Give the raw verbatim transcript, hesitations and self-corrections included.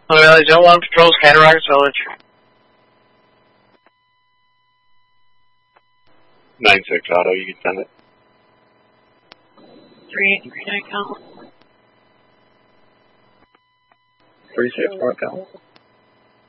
Valley Zone one patrols Cataracts Village. nine six Auto, you can send it. three eight three nine count. three six four count.